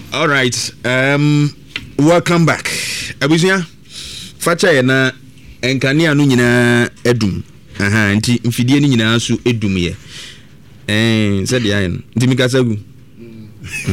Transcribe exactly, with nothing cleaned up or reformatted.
All right. Um, welcome back. Abusia, facha ye na enkania no nyina edum. Aha, nti mfidie ni nyina so edum ye. Eh, said ya nti mikasa gu.